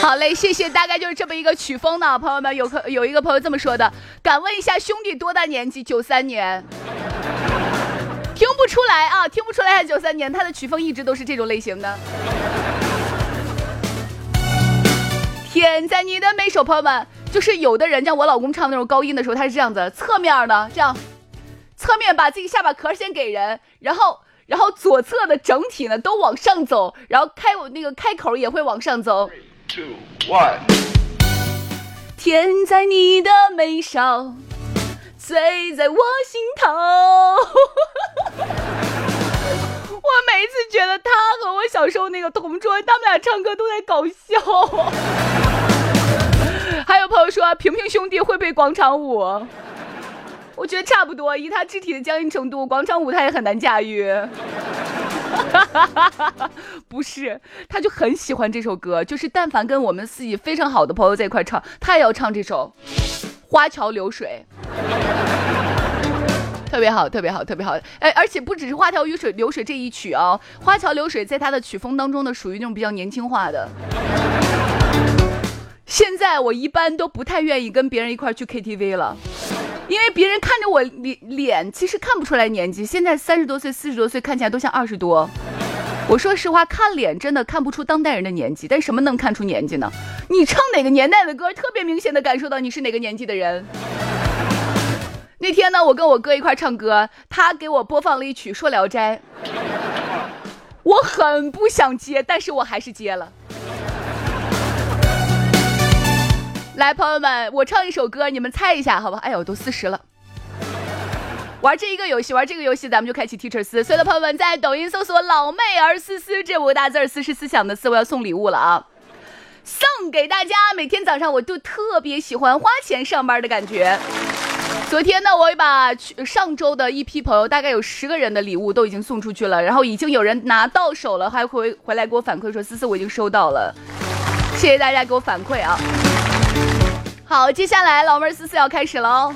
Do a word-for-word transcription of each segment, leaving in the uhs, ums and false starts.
好嘞，谢谢，大概就是这么一个曲风呢，朋友们。有有一个朋友这么说的，敢问一下兄弟多大年纪？九三年。听不出来啊，听不出来，九三年，他的曲风一直都是这种类型的。天在你的每首，朋友们，就是有的人像我老公唱那种高音的时候，他是这样子，侧面呢，这样，侧面把自己下巴壳先给人，然后，然后左侧的整体呢都往上走，然后开那个开口也会往上走。Three, two, one. 天在你的眉梢，醉在我心头。我每次觉得他和我小时候那个同桌，他们俩唱歌都在搞笑。还有朋友说平平兄弟会背广场舞，我觉得差不多，以他肢体的僵硬程度，广场舞他也很难驾驭。不是，他就很喜欢这首歌，就是但凡跟我们自己非常好的朋友在一块唱，他也要唱这首花桥流水。特别好，特别好，特别好。哎，而且不只是花桥流水流水这一曲啊，花桥流水在他的曲风当中呢，属于那种比较年轻化的。现在我一般都不太愿意跟别人一块去 K T V 了，因为别人看着我脸，其实看不出来年纪。现在三十多岁、四十多岁，看起来都像二十多。我说实话，看脸真的看不出当代人的年纪，但什么能看出年纪呢？你唱哪个年代的歌，特别明显的感受到你是哪个年纪的人。那天呢，我跟我哥一块唱歌，他给我播放了一曲《说聊斋》，我很不想接，但是我还是接了。来，朋友们，我唱一首歌，你们猜一下，好吧？哎呦，都四十了。玩这一个游戏，玩这个游戏，咱们就开启 Teacher 思。所有的朋友们，在抖音搜索"老妹儿思思"这五个大字，思是思想的思，我要送礼物了啊！送给大家。每天早上我都特别喜欢花钱上班的感觉。昨天呢，我把上周的一批朋友，大概有十个人的礼物都已经送出去了，然后已经有人拿到手了，还回回来给我反馈说，思思我已经收到了，谢谢大家给我反馈啊。好，接下来老妹儿思思要开始了，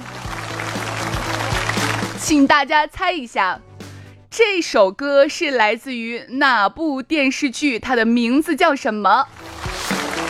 请大家猜一下，这首歌是来自于哪部电视剧？它的名字叫什么？